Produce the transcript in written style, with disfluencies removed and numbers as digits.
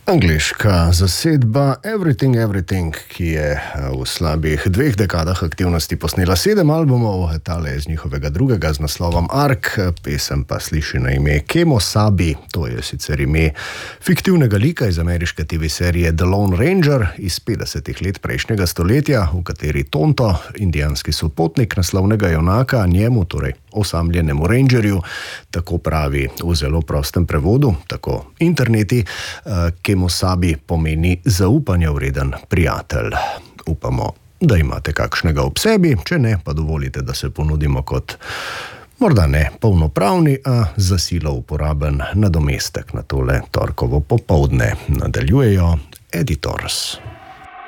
Angliška zasedba Everything Everything, ki je v slabih 2 dekadah aktivnosti posnela 7 albumov, tale je z njihovega drugega z naslovom Ark, pesem pa sliši na ime Kemosabi, to je sicer ime fiktivnega lika iz ameriške TV serije The Lone Ranger iz 50 let prejšnjega stoletja, v kateri Tonto, indijanski sopotnik naslovnega junaka, njemu, torej osamljenemu rangerju, tako pravi v zelo prostem prevodu, tako interneti, Kemosabi pomeni zaupanja vreden prijatelj. Upamo, da imate kakšnega ob sebi, če ne, pa dovolite, da se ponudimo kot morda ne polnopravni, a za silo uporaben nadomestek na tole torkovo popoldne. Nadaljujejo Editors.